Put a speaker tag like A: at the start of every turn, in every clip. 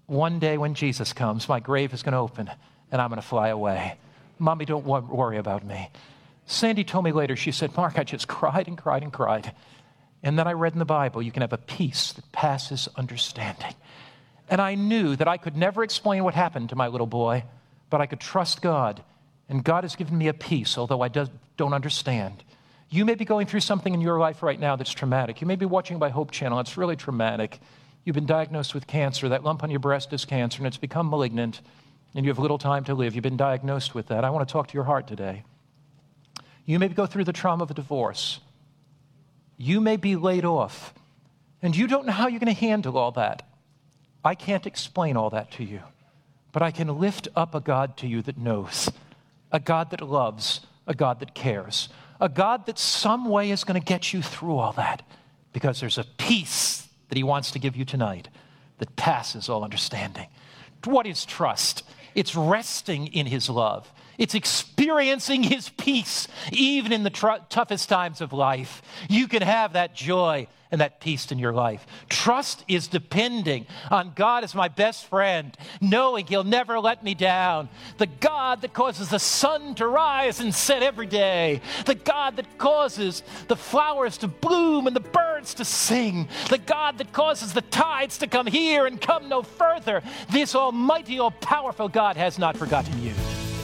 A: one day when Jesus comes, my grave is going to open and I'm going to fly away. Mommy, don't worry about me. Sandy told me later, she said, Mark, I just cried and cried and cried. And then I read in the Bible, you can have a peace that passes understanding. And I knew that I could never explain what happened to my little boy, but I could trust God. And God has given me a peace, although I don't understand. You may be going through something in your life right now that's traumatic. You may be watching by Hope Channel. It's really traumatic. You've been diagnosed with cancer. That lump on your breast is cancer, and it's become malignant, and you have little time to live. You've been diagnosed with that. I want to talk to your heart today. You may go through the trauma of a divorce. You may be laid off, and you don't know how you're going to handle all that. I can't explain all that to you, but I can lift up a God to you that knows, a God that loves, a God that cares, a God that some way is going to get you through all that, because there's a peace that he wants to give you tonight that passes all understanding. What is trust? It's resting in his love. It's experiencing his peace, even in the toughest times of life. You can have that joy and that peace in your life. Trust is depending on God as my best friend, knowing he'll never let me down. The God that causes the sun to rise and set every day. The God that causes the flowers to bloom and the birds to sing. The God that causes the tides to come here and come no further. This almighty, all-powerful God has not forgotten you.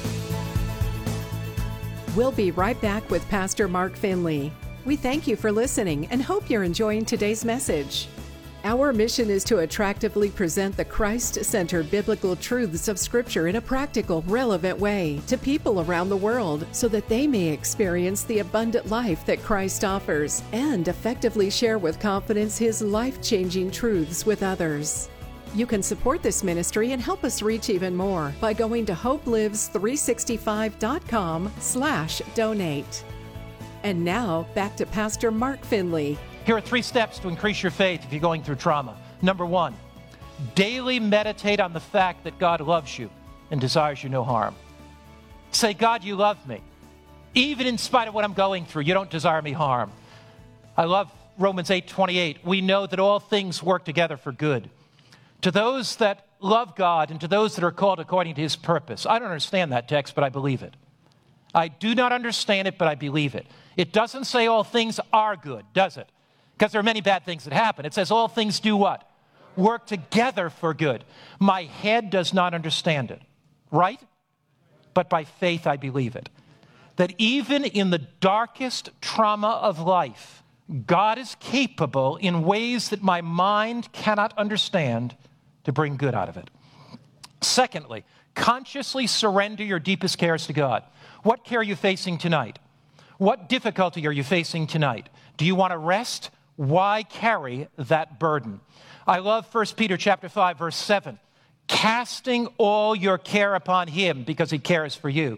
B: We'll be right back with Pastor Mark Finley. We thank you for listening and hope you're enjoying today's message. Our mission is to attractively present the Christ-centered biblical truths of Scripture in a practical, relevant way to people around the world so that they may experience the abundant life that Christ offers and effectively share with confidence His life-changing truths with others. You can support this ministry and help us reach even more by going to hopelives365.com/donate. And now, back to Pastor Mark Finley.
A: Here are 3 steps to increase your faith if you're going through trauma. Number 1, daily meditate on the fact that God loves you and desires you no harm. Say, God, you love me. Even in spite of what I'm going through, you don't desire me harm. I love Romans 8:28. We know that all things work together for good to those that love God and to those that are called according to his purpose. I don't understand that text, but I believe it. I do not understand it, but I believe it. It doesn't say all things are good, does it? Because there are many bad things that happen. It says all things do what? Work together for good. My head does not understand it, right? But by faith I believe it. That even in the darkest trauma of life, God is capable in ways that my mind cannot understand to bring good out of it. Secondly, consciously surrender your deepest cares to God. What care are you facing tonight? What difficulty are you facing tonight? Do you want to rest? Why carry that burden? I love 1 Peter chapter 5, verse 7. Casting all your care upon him because he cares for you.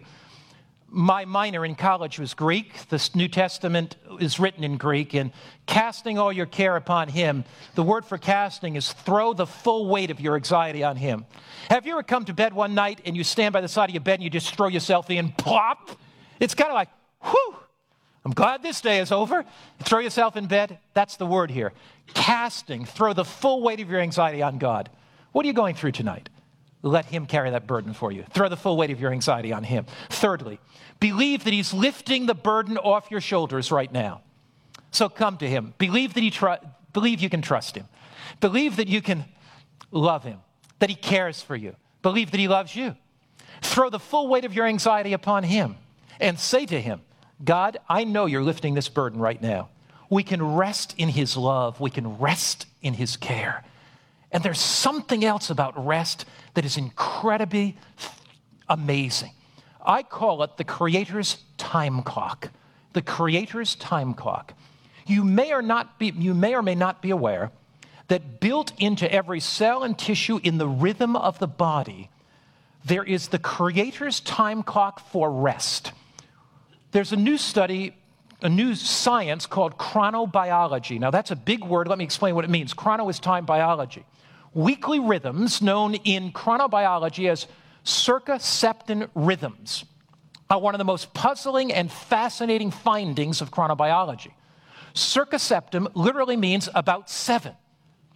A: My minor in college was Greek. The New Testament is written in Greek. And casting all your care upon him, the word for casting is throw the full weight of your anxiety on him. Have you ever come to bed one night and you stand by the side of your bed and you just throw yourself in, plop? It's kind of like, whew, I'm glad this day is over. You throw yourself in bed. That's the word here. Casting, throw the full weight of your anxiety on God. What are you going through tonight? Let him carry that burden for you. Throw the full weight of your anxiety on him. Thirdly, believe that he's lifting the burden off your shoulders right now. So come to him. Believe that believe you can trust him. Believe that you can love him, that he cares for you. Believe that he loves you. Throw the full weight of your anxiety upon him and say to him, God, I know you're lifting this burden right now. We can rest in his love. We can rest in his care. And there's something else about rest that is incredibly amazing. I call it the Creator's time clock. The Creator's time clock. You may or may not be aware that built into every cell and tissue in the rhythm of the body, there is the Creator's time clock for rest. There's a new study, a new science called chronobiology. Now that's a big word. Let me explain what it means. Chrono is time biology. Weekly rhythms, known in chronobiology as circaseptan rhythms, are one of the most puzzling and fascinating findings of chronobiology. Circaseptan literally means about 7.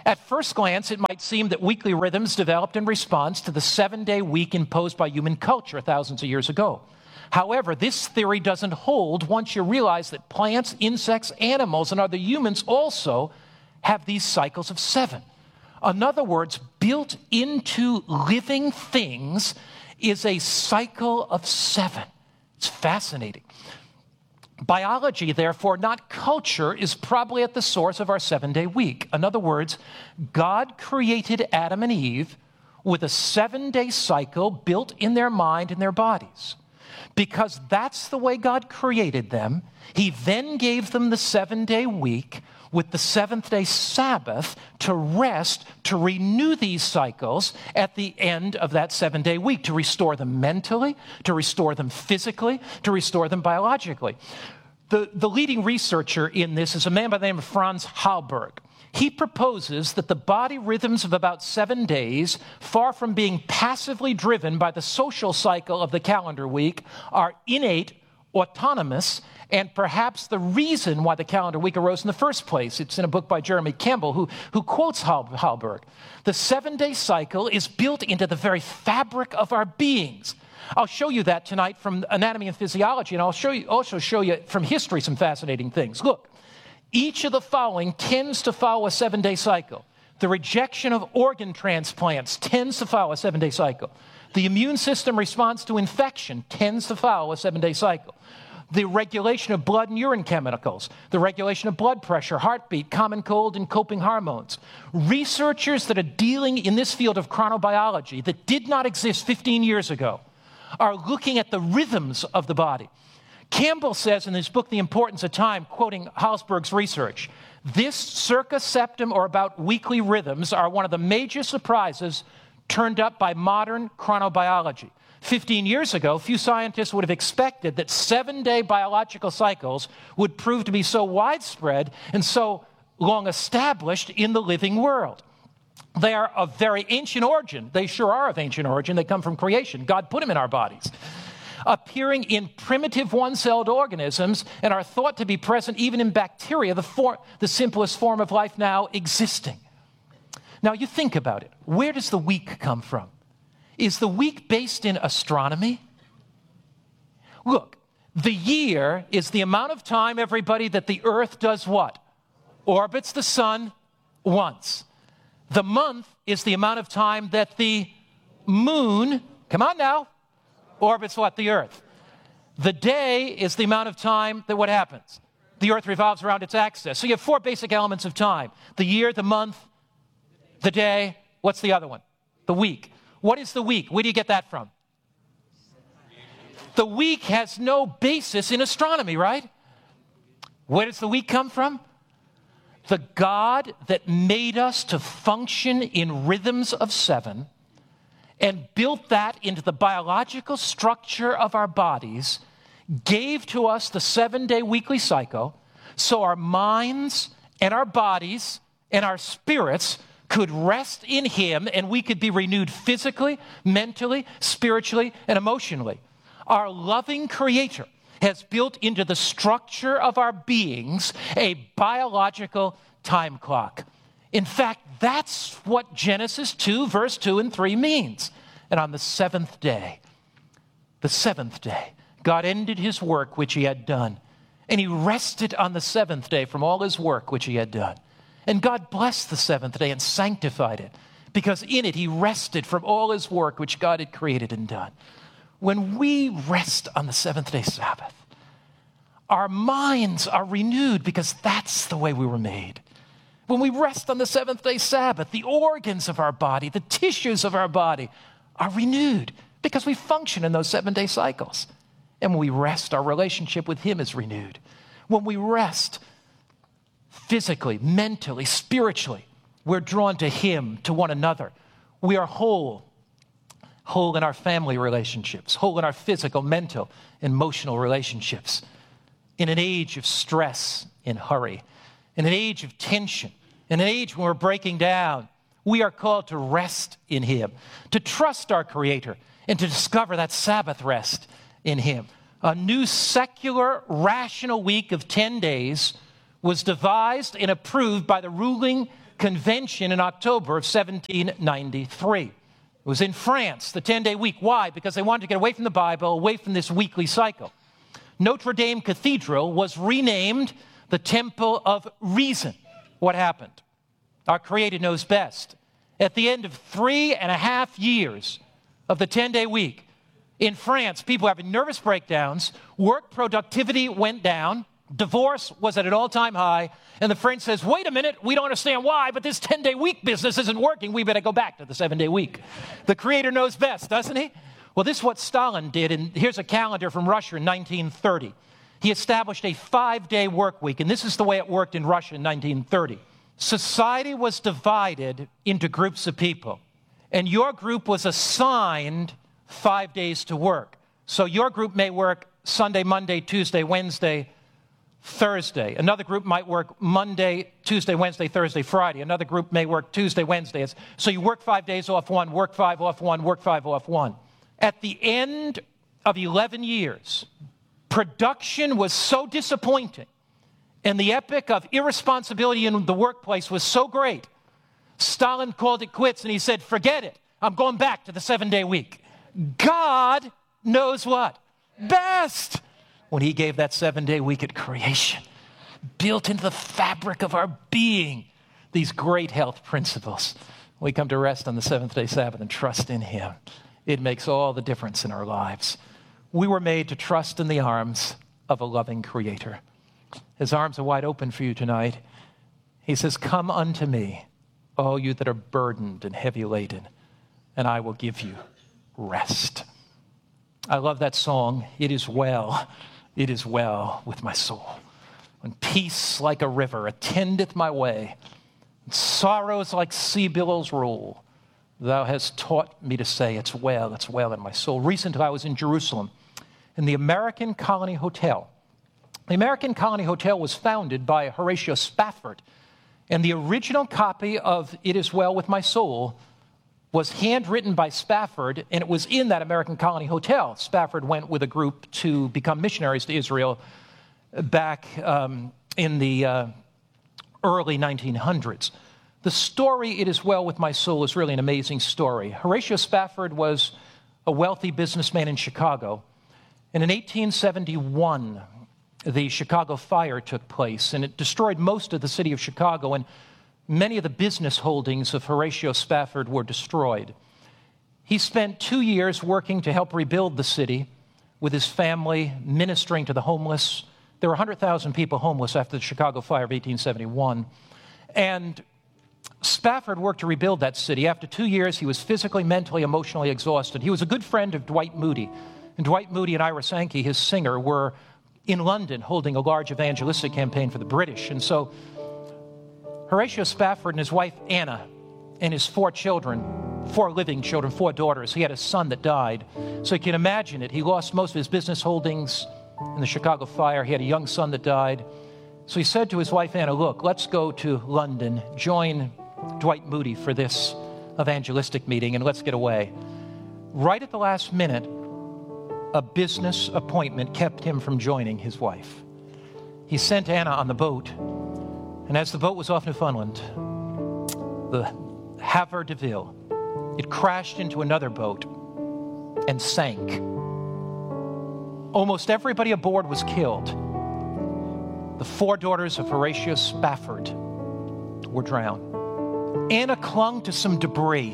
A: At first glance, it might seem that weekly rhythms developed in response to the 7-day week imposed by human culture thousands of years ago. However, this theory doesn't hold once you realize that plants, insects, animals, and other humans also have these cycles of 7. In other words, built into living things is a cycle of 7. It's fascinating. Biology, therefore, not culture, is probably at the source of our 7-day week. In other words, God created Adam and Eve with a 7-day cycle built in their mind and their bodies. Because that's the way God created them, he then gave them the 7-day week with the 7th-day Sabbath to rest, to renew these cycles at the end of that 7-day week, to restore them mentally, to restore them physically, to restore them biologically. The leading researcher in this is a man by the name of Franz Halberg. He proposes that the body rhythms of about 7 days, far from being passively driven by the social cycle of the calendar week, are innate, autonomous, and perhaps the reason why the calendar week arose in the first place. It's in a book by Jeremy Campbell, who quotes Halberg. The 7-day cycle is built into the very fabric of our beings. I'll show you that tonight from anatomy and physiology, and I'll also show you from history some fascinating things. Look, each of the following tends to follow a 7-day cycle. The rejection of organ transplants tends to follow a 7-day cycle. The immune system response to infection tends to follow a 7-day cycle. The regulation of blood and urine chemicals, the regulation of blood pressure, heartbeat, common cold, and coping hormones. Researchers that are dealing in this field of chronobiology that did not exist 15 years ago are looking at the rhythms of the body. Campbell says in his book, The Importance of Time, quoting Halberg's research, this circa septum or about weekly rhythms are one of the major surprises turned up by modern chronobiology. 15 years ago, few scientists would have expected that 7-day biological cycles would prove to be so widespread and so long established in the living world. They are of very ancient origin. They sure are of ancient origin. They come from creation. God put them in our bodies. Appearing in primitive one-celled organisms and are thought to be present even in bacteria, the simplest form of life now existing. Now you think about it. Where does the week come from? Is the week based in astronomy? Look, the year is the amount of time, everybody, that the earth does what? Orbits the sun once. The month is the amount of time that the moon, come on now, orbits what? The earth. The day is the amount of time that what happens? The earth revolves around its axis. So you have 4 basic elements of time. The year, the month, the day. What's the other one? The week. What is the week? Where do you get that from? The week has no basis in astronomy, right? Where does the week come from? The God that made us to function in rhythms of 7 and built that into the biological structure of our bodies gave to us the 7-day weekly cycle so our minds and our bodies and our spirits could rest in him and we could be renewed physically, mentally, spiritually, and emotionally. Our loving Creator has built into the structure of our beings a biological time clock. In fact, that's what Genesis 2, verse 2 and 3 means. And on the 7th day, God ended his work which he had done. And he rested on the 7th day from all his work which he had done. And God blessed the 7th day and sanctified it, because in it he rested from all his work which God had created and done. When we rest on the 7th-day Sabbath, our minds are renewed because that's the way we were made. When we rest on the 7th-day Sabbath, the organs of our body, the tissues of our body are renewed because we function in those 7-day cycles. And when we rest, our relationship with him is renewed. When we rest physically, mentally, spiritually, we're drawn to him, to one another. We are whole in our family relationships, whole in our physical, mental, emotional relationships. In an age of stress and hurry, in an age of tension, in an age when we're breaking down, we are called to rest in him, to trust our Creator, and to discover that Sabbath rest in him. A new secular, rational week of 10 days was devised and approved by the ruling convention in October of 1793. It was in France, the 10-day week. Why? Because they wanted to get away from the Bible, away from this weekly cycle. Notre Dame Cathedral was renamed the Temple of Reason. What happened? Our Creator knows best. At the end of 3.5 years of the 10-day week, in France, people were having nervous breakdowns, work productivity went down, divorce was at an all-time high, and the French says, wait a minute, we don't understand why, but this 10-day week business isn't working. We better go back to the 7-day week. The Creator knows best, doesn't he? Well, this is what Stalin did, and here's a calendar from Russia in 1930. He established a 5-day work week, and this is the way it worked in Russia in 1930. Society was divided into groups of people, and your group was assigned 5 days to work. So your group may work Sunday, Monday, Tuesday, Wednesday, Thursday. Another group might work Monday, Tuesday, Wednesday, Thursday, Friday. Another group may work Tuesday, Wednesday. So you work 5 days off one, work 5 off one, work 5 off one. At the end of 11 years, production was so disappointing, and the epic of irresponsibility in the workplace was so great, Stalin called it quits and he said, forget it. I'm going back to the 7-day week. God knows what? Best. When he gave that 7-day week at creation, built into the fabric of our being, these great health principles. We come to rest on the 7th-day Sabbath and trust in him. It makes all the difference in our lives. We were made to trust in the arms of a loving Creator. His arms are wide open for you tonight. He says, come unto me, all you that are burdened and heavy laden, and I will give you rest. I love that song, it is well with my soul. When peace like a river attendeth my way, and sorrows like sea billows roll, thou hast taught me to say, it's well in my soul. Recently I was in Jerusalem, in the American Colony Hotel. The American Colony Hotel was founded by Horatio Spafford, and the original copy of It Is Well With My Soul was handwritten by Spafford, and it was in that American Colony Hotel. Spafford went with a group to become missionaries to Israel back in the early 1900s. The story, It Is Well With My Soul, is really an amazing story. Horatio Spafford was a wealthy businessman in Chicago, and in 1871, the Chicago fire took place, and it destroyed most of the city of Chicago, and many of the business holdings of Horatio Spafford were destroyed. He spent 2 years working to help rebuild the city with his family, ministering to the homeless. There were 100,000 people homeless after the Chicago fire of 1871. And Spafford worked to rebuild that city. After 2 years, he was physically, mentally, emotionally exhausted. He was a good friend of Dwight Moody. And Dwight Moody and Ira Sankey, his singer, were in London holding a large evangelistic campaign for the British. And so Horatio Spafford and his wife Anna and his 4 children, 4 living children, 4 daughters. He had a son that died. So you can imagine it. He lost most of his business holdings in the Chicago fire. He had a young son that died. So he said to his wife Anna, look, let's go to London, join Dwight Moody for this evangelistic meeting, and let's get away. Right at the last minute, a business appointment kept him from joining his wife. He sent Anna on the boat, and as the boat was off Newfoundland, the Havre de Ville, it crashed into another boat and sank. Almost everybody aboard was killed. The 4 daughters of Horatio Spafford were drowned. Anna clung to some debris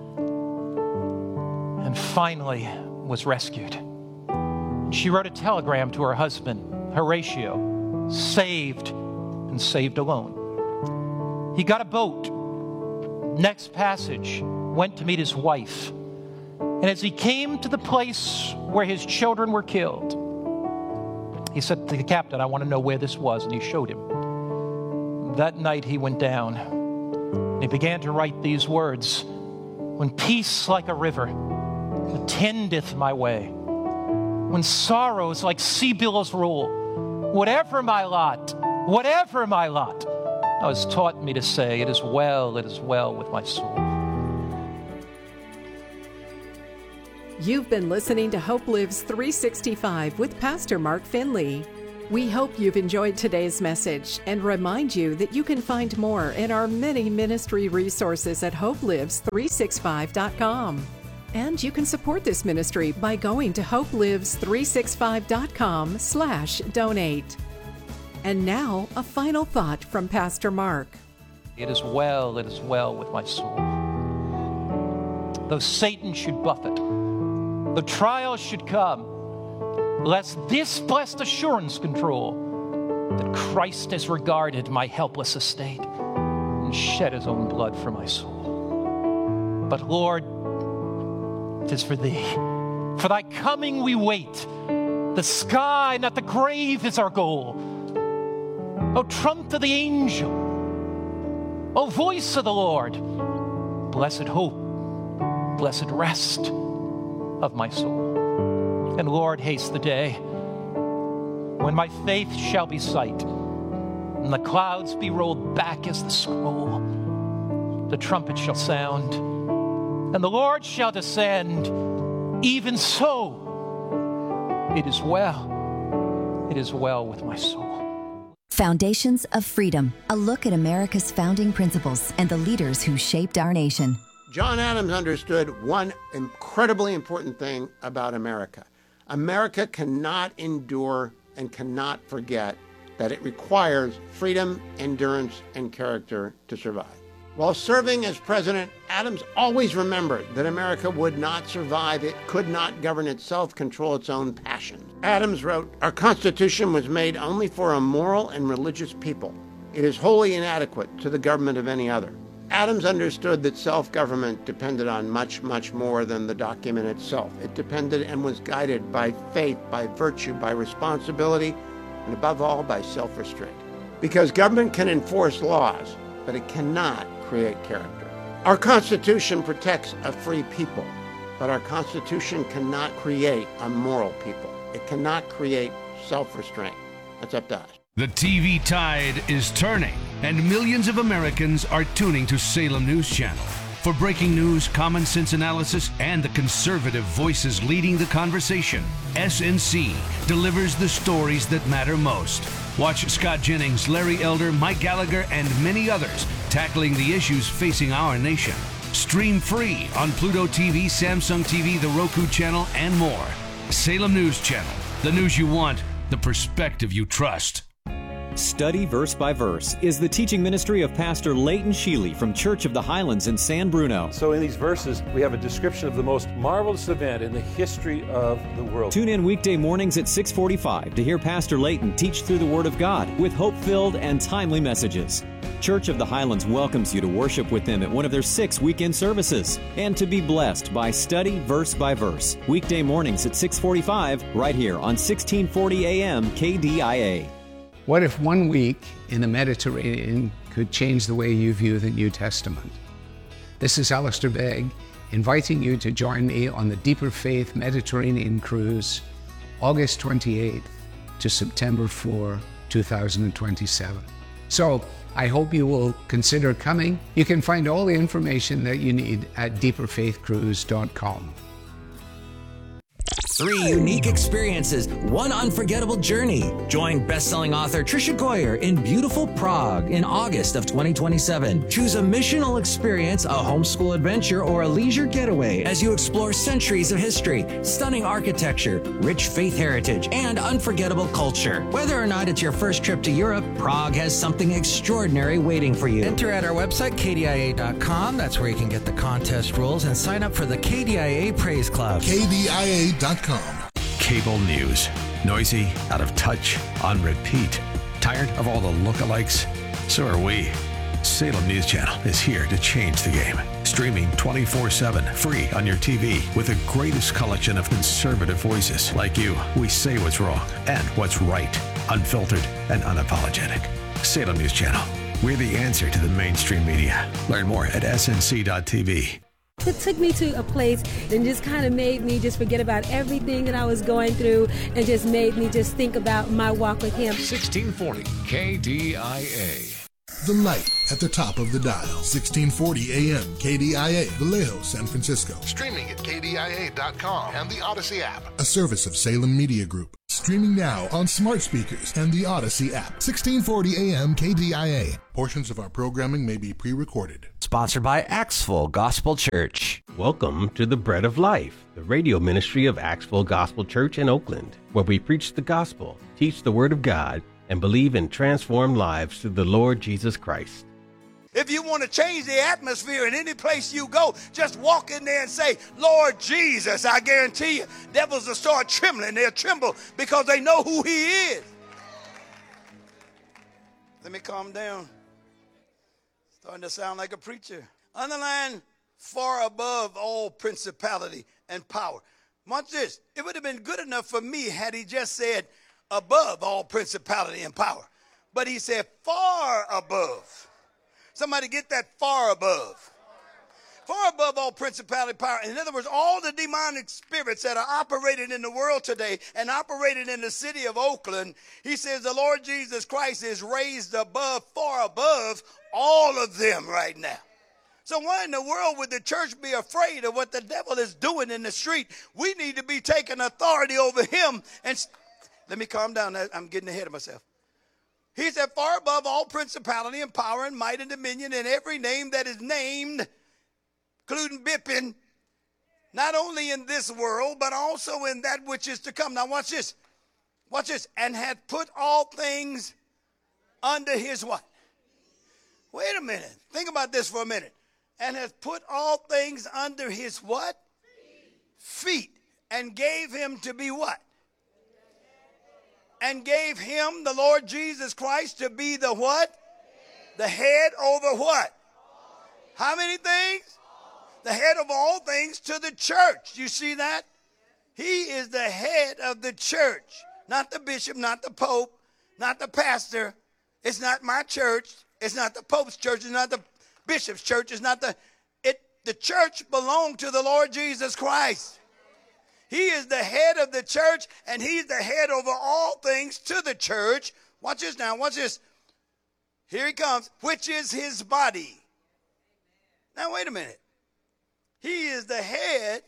A: and finally was rescued. She wrote a telegram to her husband, Horatio, saved and saved alone. He got a boat. Next passage, went to meet his wife. And as he came to the place where his children were killed, he said to the captain, I want to know where this was, and he showed him. That night he went down, and he began to write these words, when peace like a river attendeth my way, when sorrows like sea billows roll, whatever my lot, thou hast taught me to say, it is well with my soul.
B: You've been listening to Hope Lives 365 with Pastor Mark Finley. We hope you've enjoyed today's message and remind you that you can find more in our many ministry resources at hopelives365.com. And you can support this ministry by going to hopelives365.com/donate. And now, a final thought from Pastor Mark.
A: It is well with my soul. Though Satan should buffet, the trials should come, lest this blessed assurance control that Christ has regarded my helpless estate and shed his own blood for my soul. But Lord, 'tis for thee. For thy coming we wait. The sky, not the grave, is our goal. O trump of the angel, O voice of the Lord, blessed hope, blessed rest of my soul. And Lord, haste the day when my faith shall be sight, and the clouds be rolled back as the scroll. The trumpet shall sound, and the Lord shall descend. Even so, it is well with my soul.
C: Foundations of Freedom, a look at America's founding principles and the leaders who shaped our nation.
D: John Adams understood one incredibly important thing about America. America cannot endure and cannot forget that it requires freedom, endurance, and character to survive. While serving as president, Adams always remembered that America would not survive. It could not govern itself, control its own passions. Adams wrote, "Our Constitution was made only for a moral and religious people. It is wholly inadequate to the government of any other." Adams understood that self-government depended on much, much more than the document itself. It depended and was guided by faith, by virtue, by responsibility, and above all, by self-restraint. Because government can enforce laws, but it cannot create character. Our Constitution protects a free people, but our Constitution cannot create a moral people. It cannot create self-restraint. That's up to us.
E: The TV tide is turning, and millions of Americans are tuning to Salem News Channel. For breaking news, common sense analysis, and the conservative voices leading the conversation, SNC delivers the stories that matter most. Watch Scott Jennings, Larry Elder, Mike Gallagher, and many others tackling the issues facing our nation. Stream free on Pluto TV, Samsung TV, the Roku channel, and more. Salem News Channel, the news you want, the perspective you trust.
F: Study Verse by Verse is the teaching ministry of Pastor Leighton Sheely from Church of the Highlands in San Bruno.
G: So in these verses, we have a description of the most marvelous event in the history of the world.
F: Tune in weekday mornings at 6:45 to hear Pastor Leighton teach through the Word of God with hope-filled and timely messages. Church of the Highlands welcomes you to worship with them at one of their 6 weekend services and to be blessed by Study Verse by Verse, weekday mornings at 6:45 right here on 1640 AM KDIA.
H: What if 1 week in the Mediterranean could change the way you view the New Testament? This is Alistair Begg, inviting you to join me on the Deeper Faith Mediterranean Cruise, August 28th to September 4, 2027. So I hope you will consider coming. You can find all the information that you need at deeperfaithcruise.com.
I: 3 unique experiences, 1 unforgettable journey. Join best-selling author Tricia Goyer in beautiful Prague in August of 2027. Choose a missional experience, a homeschool adventure, or a leisure getaway as you explore centuries of history, stunning architecture, rich faith heritage, and unforgettable culture. Whether or not it's your first trip to Europe, Prague has something extraordinary waiting for you.
J: Enter at our website, kdia.com. That's where you can get the contest rules and sign up for the KDIA Praise Club.
K: KDIA.com.
E: Cable news. Noisy, out of touch, on repeat. Tired of all the lookalikes? So are we. Salem News Channel is here to change the game. Streaming 24/7, free on your TV with the greatest collection of conservative voices like you. We say what's wrong and what's right. Unfiltered and unapologetic. Salem News Channel. We're the answer to the mainstream media. Learn more at snc.tv.
L: It took me to a place and just kind of made me just forget about everything that I was going through and just made me just think about my walk with Him.
K: 1640 KDIA. The light at the top of the dial. 1640 AM KDIA, Vallejo, San Francisco. Streaming at KDIA.com and the Odyssey app. A service of Salem Media Group. Streaming now on smart speakers and the Odyssey app. 1640 AM KDIA. Portions of our programming may be pre-recorded.
M: Sponsored by Axville Gospel Church.
N: Welcome to the Bread of Life, the radio ministry of Axville Gospel Church in Oakland, where we preach the gospel, teach the Word of God, and believe in transformed lives through the Lord Jesus Christ.
O: If you want to change the atmosphere in any place you go, just walk in there and say, Lord Jesus. I guarantee you, devils will start trembling. They'll tremble because they know who he is. Let me calm down. Starting to sound like a preacher. Underline, far above all principality and power. Watch this. It would have been good enough for me had he just said above all principality and power. But he said far above. Somebody get that, far above. Far above all principality, power. In other words, all the demonic spirits that are operating in the world today and operating in the city of Oakland, he says the Lord Jesus Christ is raised above, far above all of them right now. So why in the world would the church be afraid of what the devil is doing in the street? We need to be taking authority over him. And let me calm down. I'm getting ahead of myself. He said, far above all principality and power and might and dominion and every name that is named, including Bippin, not only in this world, but also in that which is to come. Now watch this. Watch this. And had put all things under his what? Wait a minute. Think about this for a minute. And has put all things under his what? Feet. And gave him to be what? And gave him, the Lord Jesus Christ, to be the what? The head over what? How many things? The head of all things to the church. You see that? He is the head of the church. Not the bishop, not the pope, not the pastor. It's not my church. It's not the pope's church. It's not the bishop's church. It's not the church belongs to the Lord Jesus Christ. He is the head of the church, and he's the head over all things to the church. Watch this now. Watch this. Here he comes, which is his body. Now, wait a minute. He is the head,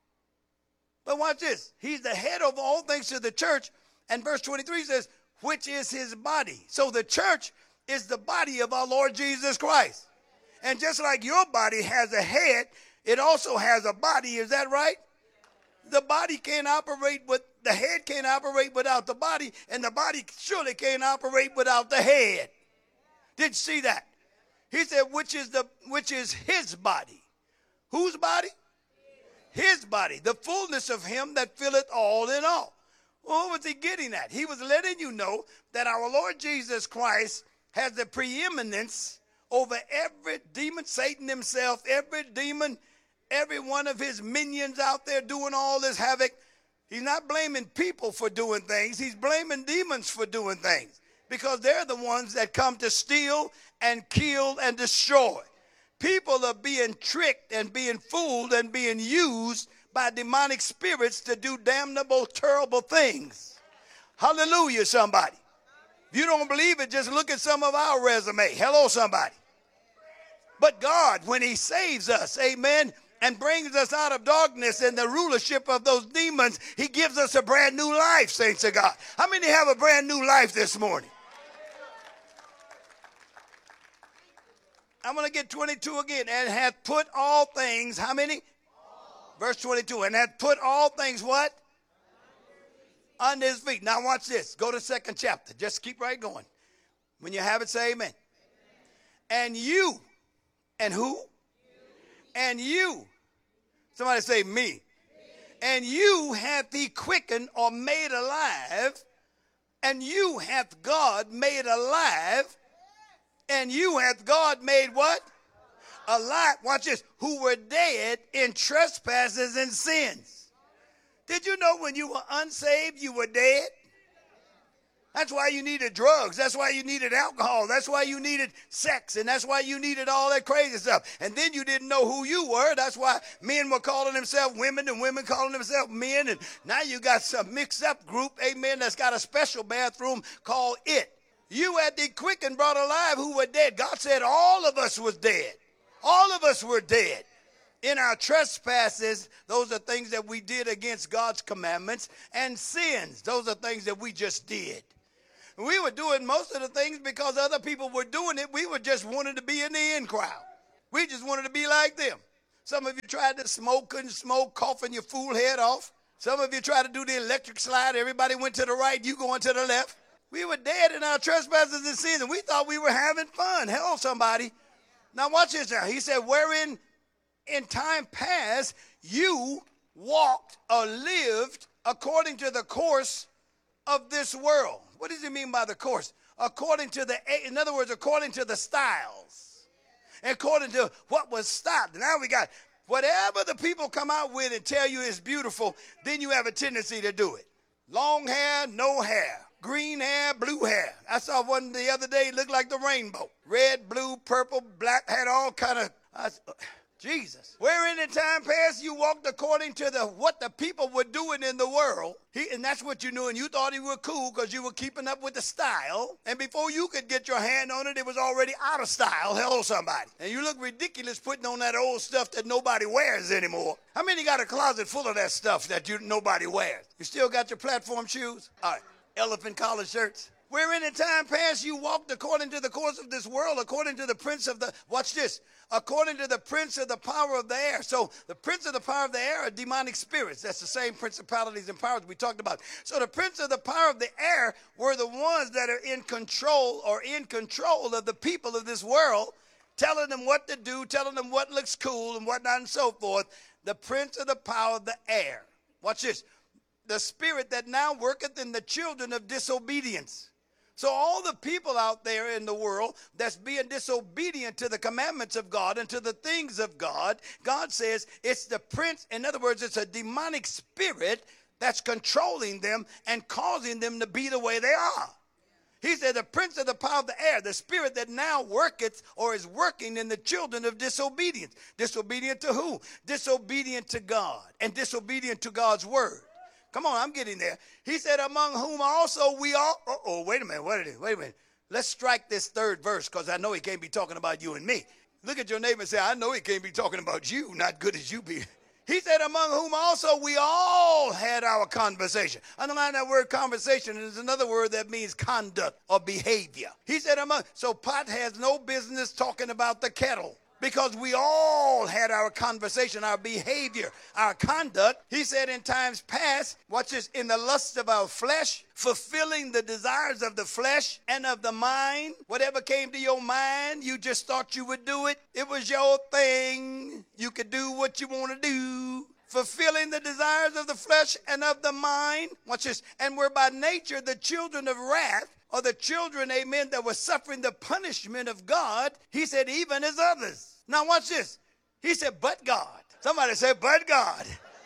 O: but watch this. He's the head of all things to the church, and verse 23 says, which is his body. So the church is the body of our Lord Jesus Christ. And just like your body has a head, it also has a body. Is that right? The body can't operate with, the head can't operate without the body, and the body surely can't operate without the head. Did you see that? He said, which is his body. Whose body? His body. The fullness of him that filleth all in all. Well, what was he getting at? He was letting you know that our Lord Jesus Christ has the preeminence over every demon, Satan himself, every demon, every one of his minions out there doing all this havoc. He's not blaming people for doing things. He's blaming demons for doing things because they're the ones that come to steal and kill and destroy. People are being tricked and being fooled and being used by demonic spirits to do damnable, terrible things. Hallelujah, somebody. If you don't believe it, just look at some of our resume. Hello, somebody. But God, when he saves us, amen, and brings us out of darkness and the rulership of those demons, he gives us a brand new life, saints of God. How many have a brand new life this morning? I'm going to get 22 again. And hath put all things, how many? Verse 22. And hath put all things what? Under his feet. Now watch this. Go to the second chapter. Just keep right going. When you have it, say amen. And you. And who? And you. Somebody say me. And you hath he quickened or made alive. And you hath God made alive. And you hath God made what? Alive. Watch this. Who were dead in trespasses and sins. Did you know when you were unsaved, you were dead? That's why you needed drugs. That's why you needed alcohol. That's why you needed sex. And that's why you needed all that crazy stuff. And then you didn't know who you were. That's why men were calling themselves women and women calling themselves men. And now you got some mixed up group, amen, that's got a special bathroom called it. You had the quick and brought alive who were dead. God said all of us was dead. All of us were dead in our trespasses, those are things that we did against God's commandments, and sins, those are things that we just did. We were doing most of the things because other people were doing it. We were just wanting to be in the in crowd. We just wanted to be like them. Some of you tried to smoke, couldn't smoke, coughing your fool head off. Some of you tried to do the electric slide. Everybody went to the right, you going to the left. We were dead in our trespasses and sins, and we thought we were having fun. Hello, somebody. Now watch this now. He said, wherein in time past you walked or lived according to the course of this world. What does he mean by the course? According to in other words, according to the styles. According to what was styled. Now we got whatever the people come out with and tell you is beautiful, then you have a tendency to do it. Long hair, no hair. Green hair, blue hair. I saw one the other day, looked like the rainbow. Red, blue, purple, black, had all kind of, Jesus. Wherein in time past you walked according to what the people were doing in the world. And that's what you knew, and you thought you were cool because you were keeping up with the style. And before you could get your hand on it, it was already out of style. Hello, somebody. And you look ridiculous putting on that old stuff that nobody wears anymore. How many got a closet full of that stuff that nobody wears? You still got your platform shoes? All right. Elephant collar shirts. Wherein in time past you walked according to the course of this world, according to the prince of the, watch this, according to the prince of the power of the air. So the prince of the power of the air are demonic spirits. That's the same principalities and powers we talked about. So the prince of the power of the air were the ones that are in control of the people of this world, telling them what to do, telling them what looks cool and whatnot and so forth. The prince of the power of the air. Watch this. The spirit that now worketh in the children of disobedience. So all the people out there in the world that's being disobedient to the commandments of God and to the things of God, God says it's the prince. In other words, it's a demonic spirit that's controlling them and causing them to be the way they are. He said the prince of the power of the air, the spirit that now worketh or is working in the children of disobedience. Disobedient to who? Disobedient to God and disobedient to God's word. Come on, I'm getting there. He said, among whom also we all, wait a minute, wait a minute. Let's strike this third verse because I know he can't be talking about you and me. Look at your neighbor and say, I know he can't be talking about you, not good as you be. He said, among whom also we all had our conversation. Underline that word conversation. There's another word that means conduct or behavior. He said, so pot has no business talking about the kettle. Because we all had our conversation, our behavior, our conduct. He said in times past, watch this, in the lust of our flesh, fulfilling the desires of the flesh and of the mind. Whatever came to your mind, you just thought you would do it. It was your thing. You could do what you want to do. Fulfilling the desires of the flesh and of the mind. Watch this. And were by nature the children of wrath, or the children, amen, that were suffering the punishment of God. He said, even as others. Now watch this. He said, but God. Somebody said, but God.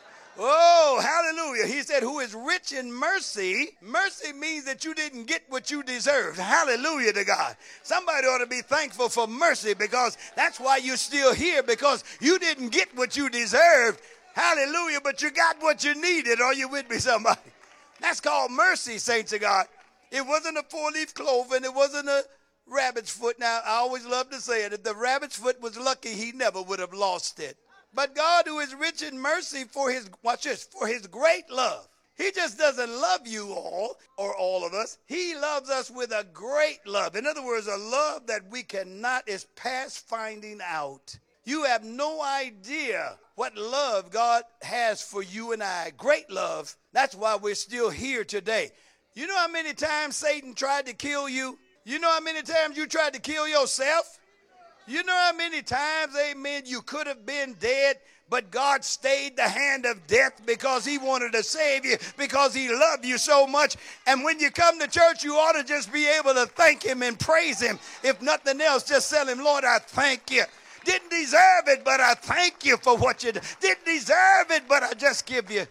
O: Oh, hallelujah. He said, who is rich in mercy. Mercy means that you didn't get what you deserved. Hallelujah to God. Somebody ought to be thankful for mercy because that's why you're still here, because you didn't get what you deserved. Hallelujah. But you got what you needed. Are you with me, somebody? That's called mercy, saints of God. It wasn't a four-leaf clover and it wasn't a rabbit's foot. Now, I always love to say it. If the rabbit's foot was lucky, he never would have lost it. But God, who is rich in mercy for his, watch this, for his great love. He just doesn't love you all or all of us. He loves us with a great love. In other words, a love that we cannot, is past finding out. You have no idea what love God has for you and I. Great love. That's why we're still here today. You know how many times Satan tried to kill you? You know how many times you tried to kill yourself? You know how many times, amen, you could have been dead, but God stayed the hand of death because he wanted to save you, because he loved you so much. And when you come to church, you ought to just be able to thank him and praise him. If nothing else, just tell him, Lord, I thank you. Didn't deserve it, but I thank you for what you did. Didn't deserve it, but I just give you.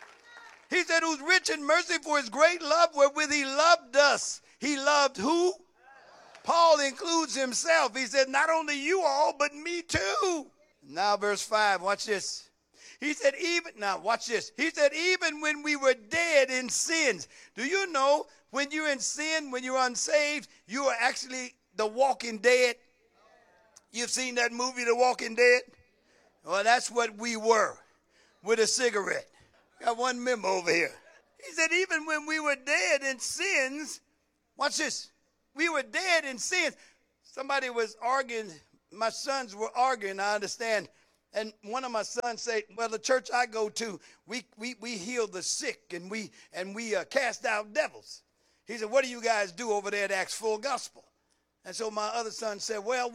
O: He said, who's rich in mercy for his great love wherewith he loved us. He loved who? Paul includes himself. He said, not only you all, but me too. Now verse 5, watch this. He said, watch this. He said, even when we were dead in sins. Do you know when you're in sin, when you're unsaved, you are actually the walking dead? You've seen that movie, The Walking Dead? Well, that's what we were with a cigarette. Got one member over here. He said, even when we were dead in sins, watch this, we were dead in sins. Somebody was arguing, my sons were arguing, I understand. And one of my sons said, well, the church I go to, we heal the sick and we cast out devils. He said, what do you guys do over there at Acts Full Gospel? And so my other son said, well,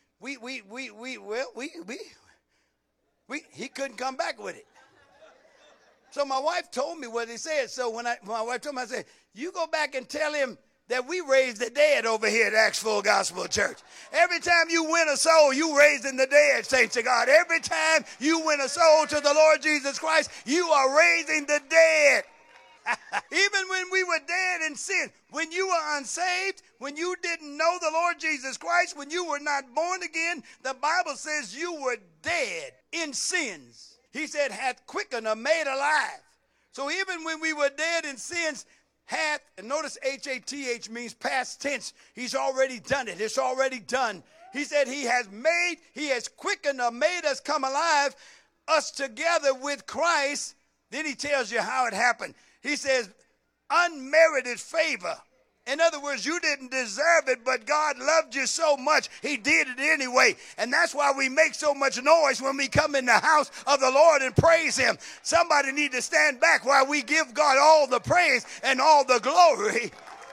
O: he couldn't come back with it. So my wife told me what he said. So when my wife told me, I said, you go back and tell him that we raised the dead over here at Acts Full Gospel Church. Every time you win a soul, you raising the dead, saints of God. Every time you win a soul to the Lord Jesus Christ, you are raising the dead. Even when we were dead in sin, when you were unsaved, when you didn't know the Lord Jesus Christ, when you were not born again, the Bible says you were dead in sins. He said, hath quickened or made alive. So even when we were dead in sins, hath, and notice H-A-T-H means past tense. He's already done it. It's already done. He said he has quickened or made us come alive, us together with Christ. Then he tells you how it happened. He says, unmerited favor. In other words, you didn't deserve it, but God loved you so much, he did it anyway. And that's why we make so much noise when we come in the house of the Lord and praise him. Somebody need to stand back while we give God all the praise and all the glory.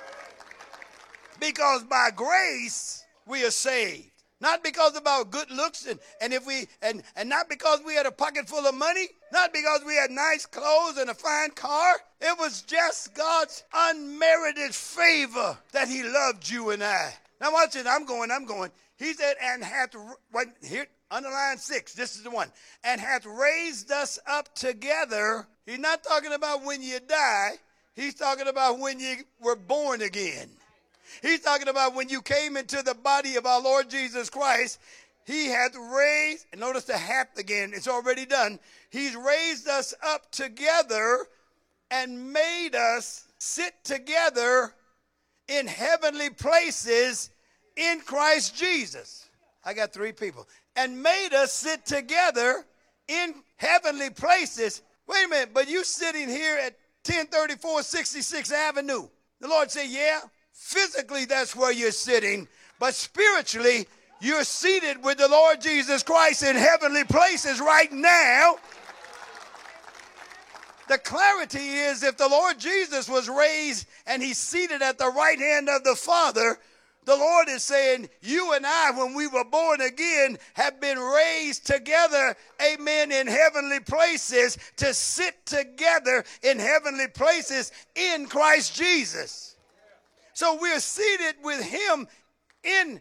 O: Because by grace, we are saved. Not because of our good looks and not because we had a pocket full of money, not because we had nice clothes and a fine car. It was just God's unmerited favor that he loved you and I. Now watch it. I'm going. He said, and hath, here, underline 6. This is the one. And hath raised us up together. He's not talking about when you die. He's talking about when you were born again. He's talking about when you came into the body of our Lord Jesus Christ, he hath raised, and notice the hath again, it's already done. He's raised us up together and made us sit together in heavenly places in Christ Jesus. I got 3 people. And made us sit together in heavenly places. Wait a minute, but you sitting here at 1034 66th Avenue. The Lord said, yeah. Physically, that's where you're sitting, but spiritually, you're seated with the Lord Jesus Christ in heavenly places right now. The clarity is if the Lord Jesus was raised and he's seated at the right hand of the Father, the Lord is saying, you and I, when we were born again, have been raised together, amen, in heavenly places to sit together in heavenly places in Christ Jesus. So we're seated with him in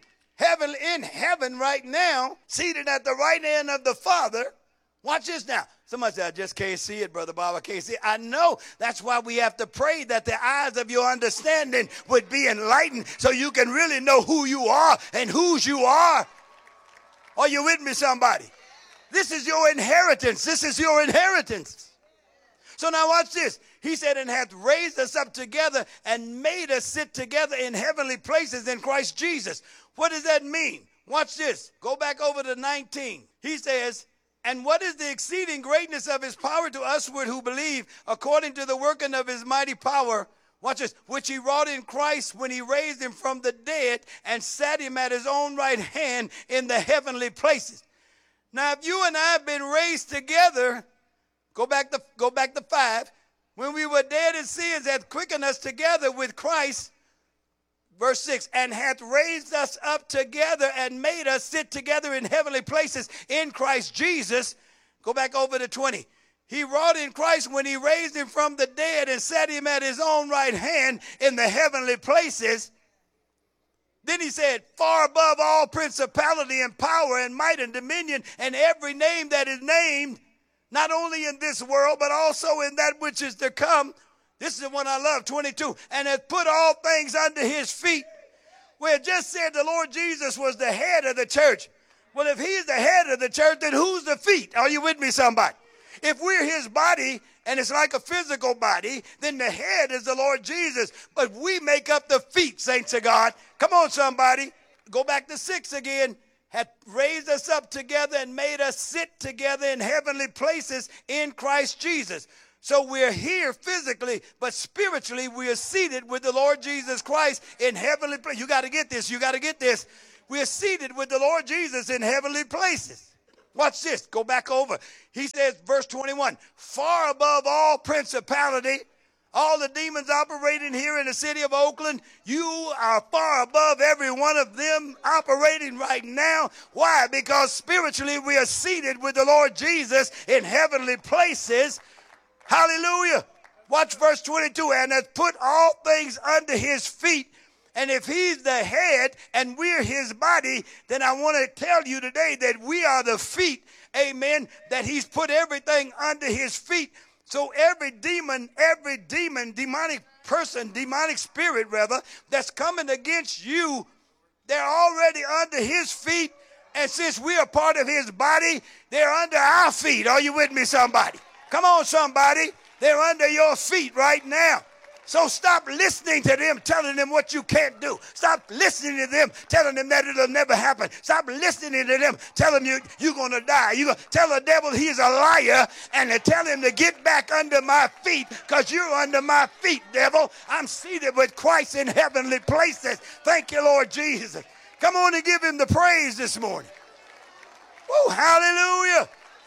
O: heaven right now, seated at the right hand of the Father. Watch this now. Somebody said, I just can't see it, Brother Bob. I can't see it. I know. That's why we have to pray that the eyes of your understanding would be enlightened so you can really know who you are and whose you are. Are you with me, somebody? This is your inheritance. This is your inheritance. So now watch this. He said, and hath raised us up together and made us sit together in heavenly places in Christ Jesus. What does that mean? Watch this. Go back over to 19. He says, and what is the exceeding greatness of his power to usward who believe, according to the working of his mighty power, watch this, which he wrought in Christ when he raised him from the dead and sat him at his own right hand in the heavenly places. Now, if you and I have been raised together, go back to 5. When we were dead in sins, hath quickened us together with Christ. Verse 6, and hath raised us up together and made us sit together in heavenly places in Christ Jesus. Go back over to 20. He wrought in Christ when he raised him from the dead and set him at his own right hand in the heavenly places. Then he said, far above all principality and power and might and dominion and every name that is named, not only in this world, but also in that which is to come. This is the one I love, 22. And hath put all things under his feet. Where it just said the Lord Jesus was the head of the church. Well, if he's the head of the church, then who's the feet? Are you with me, somebody? If we're his body, and it's like a physical body, then the head is the Lord Jesus. But we make up the feet, saints of God. Come on, somebody. Go back to 6 again. had raised us up together and made us sit together in heavenly places in Christ Jesus. So we're here physically, but spiritually we are seated with the Lord Jesus Christ in heavenly places. You got to get this. You got to get this. We are seated with the Lord Jesus in heavenly places. Watch this. Go back over. He says, verse 21, far above all principality, all the demons operating here in the city of Oakland, you are far above every one of them operating right now. Why? Because spiritually we are seated with the Lord Jesus in heavenly places. Hallelujah. Watch verse 22. And has put all things under his feet. And if he's the head and we're his body, then I want to tell you today that we are the feet. Amen. That he's put everything under his feet. So every demon, demonic person, demonic spirit rather, that's coming against you, they're already under his feet. And since we are part of his body, they're under our feet. Are you with me, somebody? Come on, somebody. They're under your feet right now. So stop listening to them, telling them what you can't do. Stop listening to them, telling them that it'll never happen. Stop listening to them, telling them you're going to die. You're going to tell the devil he's a liar and to tell him to get back under my feet because you're under my feet, devil. I'm seated with Christ in heavenly places. Thank you, Lord Jesus. Come on and give him the praise this morning. Woo, hallelujah.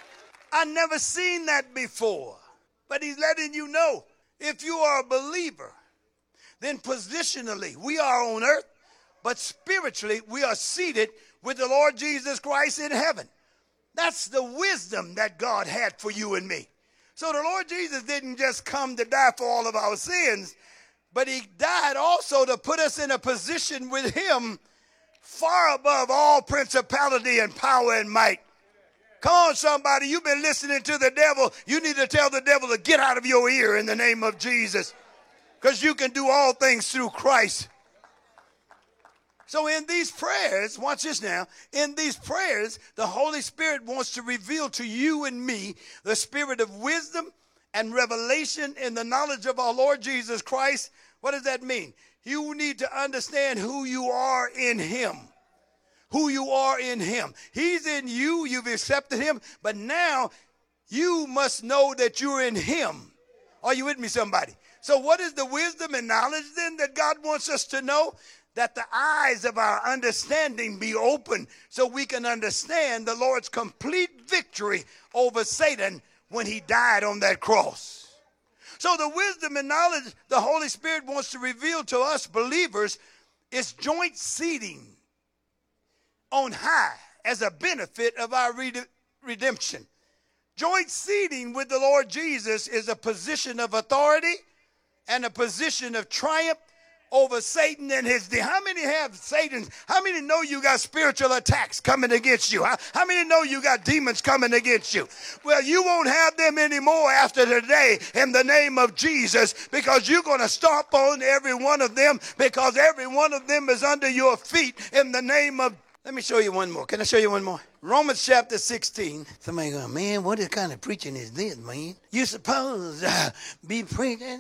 O: I never seen that before, but he's letting you know. If you are a believer, then positionally we are on earth, but spiritually we are seated with the Lord Jesus Christ in heaven. That's the wisdom that God had for you and me. So the Lord Jesus didn't just come to die for all of our sins, but he died also to put us in a position with him far above all principality and power and might. Come on, somebody. You've been listening to the devil. You need to tell the devil to get out of your ear in the name of Jesus. Because you can do all things through Christ. So in these prayers, watch this now. In these prayers, the Holy Spirit wants to reveal to you and me the spirit of wisdom and revelation in the knowledge of our Lord Jesus Christ. What does that mean? You need to understand who you are in him. Who you are in him. He's in you. You've accepted him. But now you must know that you're in him. Are you with me, somebody? So what is the wisdom and knowledge then that God wants us to know? That the eyes of our understanding be open so we can understand the Lord's complete victory over Satan when he died on that cross. So the wisdom and knowledge the Holy Spirit wants to reveal to us believers is joint seating on high as a benefit of our redemption. Joint seating with the Lord Jesus is a position of authority and a position of triumph over Satan and his demons. How many have Satan? How many know you got spiritual attacks coming against you? How many know you got demons coming against you? Well, you won't have them anymore after today in the name of Jesus, because you're going to stomp on every one of them, because every one of them is under your feet in the name of. Let me show you one more. Can I show you one more? Romans chapter 16. Somebody going, man, what kind of preaching is this, man? You suppose be preaching?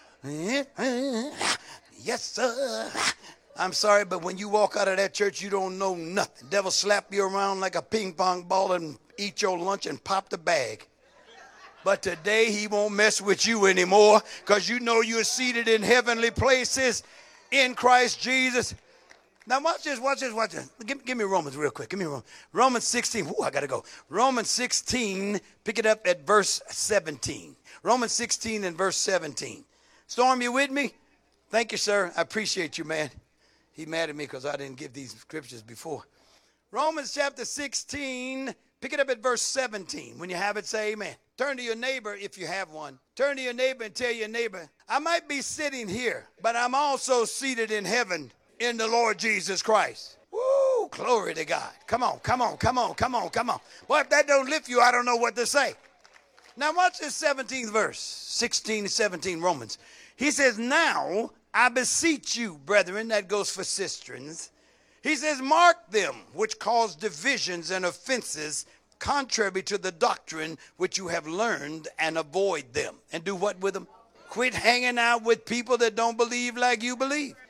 O: Yes, sir. I'm sorry, but when you walk out of that church, you don't know nothing. The devil slap you around like a ping pong ball and eat your lunch and pop the bag. But today he won't mess with you anymore, because you know you're seated in heavenly places in Christ Jesus. Now watch this. Give me Romans real quick. Give me Romans 16. Ooh, I got to go. Romans 16, pick it up at verse 17. Romans 16 and verse 17. Storm, you with me? Thank you, sir. I appreciate you, man. He mad at me because I didn't give these scriptures before. Romans chapter 16, pick it up at verse 17. When you have it, say amen. Turn to your neighbor if you have one. Turn to your neighbor and tell your neighbor, I might be sitting here, but I'm also seated in heaven in the Lord Jesus Christ. Woo, glory to God. Come on. Boy, if that don't lift you, I don't know what to say. Now watch this 17th verse, 16 to 17 Romans. He says, now I beseech you, brethren, that goes for sisterns. He says, mark them which cause divisions and offenses contrary to the doctrine which you have learned, and avoid them. And do what with them? Quit hanging out with people that don't believe like you believe.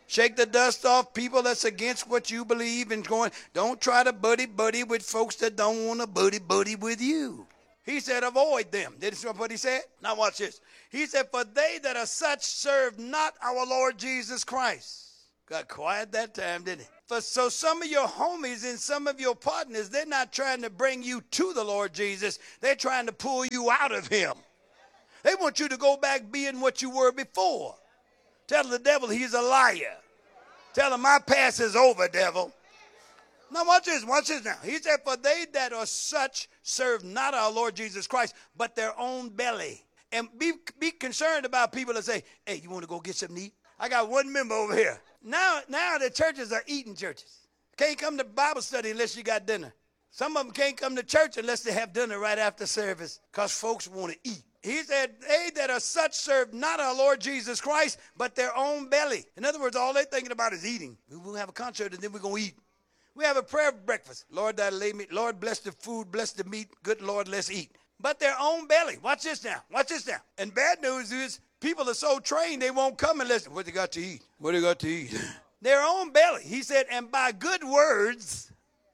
O: Shake the dust off people that's against what you believe and going, don't try to buddy with folks that don't want to buddy with you. He said, avoid them. Did you know what he said? Now watch this. He said, for they that are such serve not our Lord Jesus Christ. Got quiet that time, didn't it? So some of your homies and some of your partners, they're not trying to bring you to the Lord Jesus. They're trying to pull you out of him. They want you to go back being what you were before. Tell the devil he's a liar. Tell him my past is over, devil. Now watch this now. He said, for they that are such serve not our Lord Jesus Christ, but their own belly. And be concerned about people that say, hey, you want to go get something to eat? I got one member over here. Now the churches are eating churches. Can't come to Bible study unless you got dinner. Some of them can't come to church unless they have dinner right after service because folks want to eat. He said, they that are such serve not our Lord Jesus Christ, but their own belly. In other words, all they're thinking about is eating. We'll have a concert and then we're going to eat. We have a prayer breakfast. Lord, that lay me. Lord, bless the food, bless the meat. Good Lord, let's eat. But their own belly. Watch this now. Watch this now. And bad news is people are so trained they won't come unless, what they got to eat? What they got to eat? Their own belly. He said, and by good words,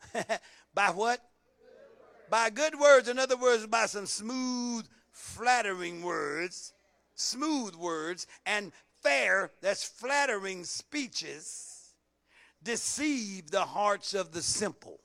O: by what? By good words. In other words, by some smooth, flattering words, smooth words, and fair, that's flattering speeches, deceive the hearts of the simple.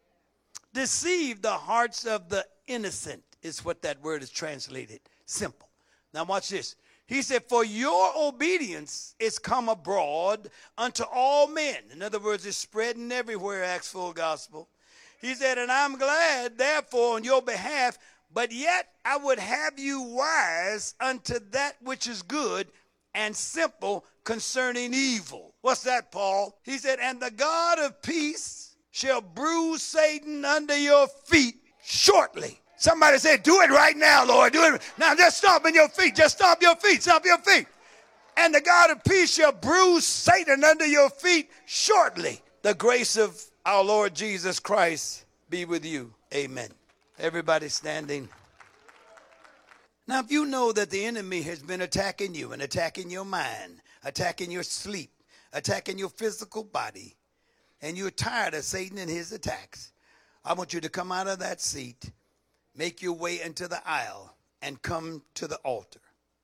O: Deceive the hearts of the innocent is what that word is translated, simple. Now watch this. He said, for your obedience is come abroad unto all men. In other words, it's spreading everywhere, Acts Full Gospel. He said, and I'm glad, therefore, on your behalf, but yet I would have you wise unto that which is good and simple concerning evil. What's that, Paul? He said, and the God of peace shall bruise Satan under your feet shortly. Somebody say, do it right now, Lord. Do it. Now just stomp in your feet. Just stomp your feet. Stomp your feet. And the God of peace shall bruise Satan under your feet shortly. The grace of our Lord Jesus Christ be with you. Amen. Everybody standing. Now, if you know that the enemy has been attacking you and attacking your mind, attacking your sleep, attacking your physical body, and you're tired of Satan and his attacks, I want you to come out of that seat, make your way into the aisle, and come to the altar.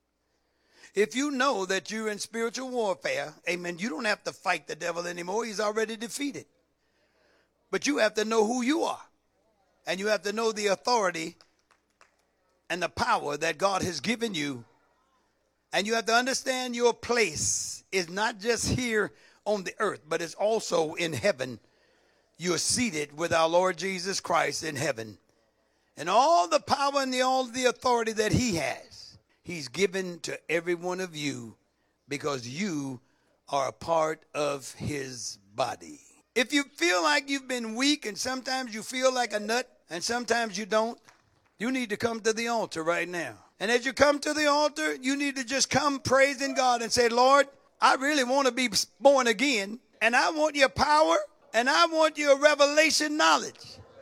O: If you know that you're in spiritual warfare, amen, you don't have to fight the devil anymore. He's already defeated. But you have to know who you are. And you have to know the authority and the power that God has given you. And you have to understand your place is not just here on the earth, but it's also in heaven. You're seated with our Lord Jesus Christ in heaven. And all the power and all the authority that he has, he's given to every one of you because you are a part of his body. If you feel like you've been weak and sometimes you feel like a nut and sometimes you don't, you need to come to the altar right now. And as you come to the altar, you need to just come praising God and say, Lord, I really want to be born again, and I want your power, and I want your revelation knowledge.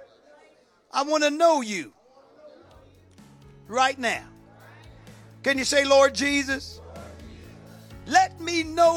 O: I want to know you right now. Can you say, Lord Jesus, let me know